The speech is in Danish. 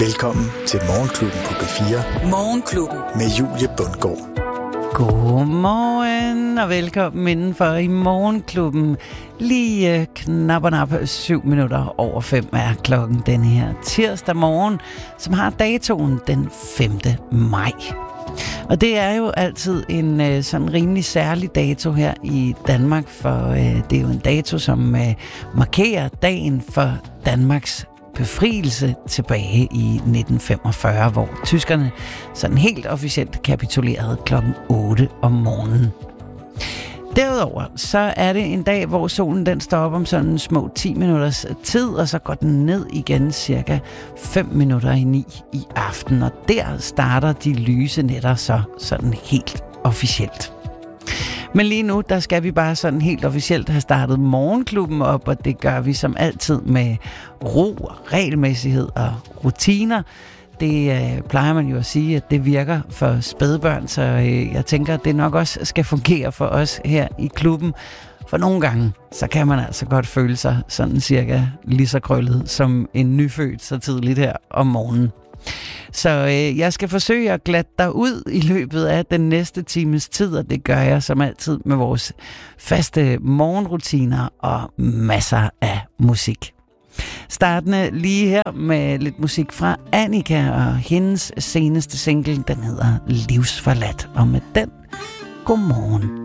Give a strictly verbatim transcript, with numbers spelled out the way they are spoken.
Velkommen til Morgenklubben på P fire. Morgenklubben. Med Julie Bundgaard. Godmorgen og velkommen indenfor i Morgenklubben. Lige knap og nap syv minutter over fem er klokken denne her tirsdag morgen, som har datoen den femte maj. Og det er jo altid en sådan rimelig særlig dato her i Danmark, for det er jo en dato, som markerer dagen for Danmarks befrielse tilbage i nitten femogfyrre, hvor tyskerne sådan helt officielt kapitulerede klokken otte om morgenen. Derudover så er det en dag, hvor solen den står op om sådan små ti minutters tid, og så går den ned igen cirka fem minutter i ni i aften, og der starter de lyse nætter så sådan helt officielt. Men lige nu, der skal vi bare sådan helt officielt have startet Morgenklubben op, og det gør vi som altid med ro, regelmæssighed og rutiner. Det øh, plejer man jo at sige, at det virker for spædbørn, så øh, jeg tænker, at det nok også skal fungere for os her i klubben. For nogle gange, så kan man altså godt føle sig sådan cirka lige så krøllet som en nyfødt så tidligt her om morgenen. Så øh, jeg skal forsøge at glatte dig ud i løbet af den næste times tid, og det gør jeg som altid med vores faste morgenrutiner og masser af musik. Startende lige her med lidt musik fra Annika og hendes seneste single, den hedder Livsforladt, og med den, godmorgen.